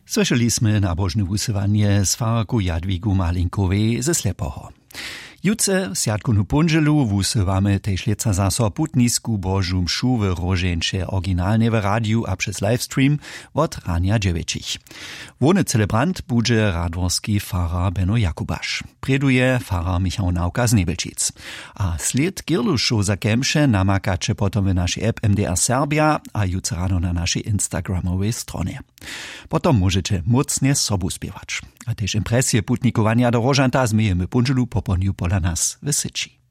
Słyszeliśmy nabożne wusywanie z farku Jadwigu Malinkowej ze Slepoho. Jutce w Sjatku Punželu wusywamy też leca zaso putnisku Bożu mšu w Roženče oryginalnie w radiu a przez livestream od rania 9. Wony celebrant będzie radworski farar Beno Jakubasz. Preduje farar Michał Nauka z Nebelčic. A sled Girluszu za kemše namakacie potom w naszej app MDR Serbia a jutce rano na naszej instagramowej stronie. Potom możecie mocnie sobu spiewać. A też impresje putnikowania do Rožanta zmyjemy Punželu po poniu pola nas w Syči.